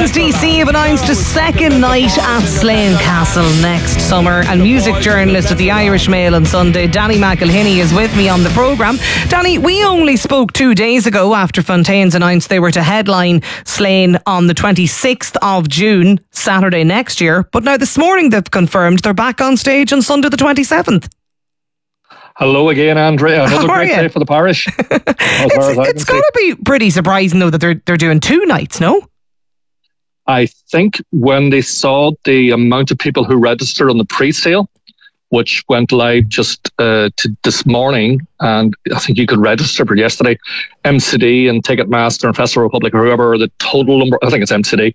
Queen's DC have announced a second night at Slane Castle next summer, and music journalist at the Irish Mail on Sunday, Danny McElhinney, is with me on the programme. Danny, we only spoke 2 days ago after Fontaines announced they were to headline Slane on the 26th of June, Saturday next year, but now this morning they've confirmed they're back on stage on Sunday the 27th. Hello again, Andrea. Another great day for the parish. It's got to be pretty surprising, though, that they're doing 2 nights, no? I think when they saw the amount of people who registered on the pre-sale, which went live just this morning, and I think you could register for yesterday, MCD and Ticketmaster and Festival Republic, or whoever, the total number, I think it's MCD,